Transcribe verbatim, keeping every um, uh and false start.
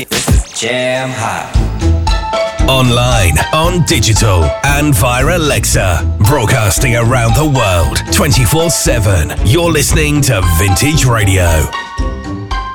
This is Jam Hot. Online, on digital, and via Alexa. Broadcasting around the world, twenty-four seven. You're listening to Vintage Radio.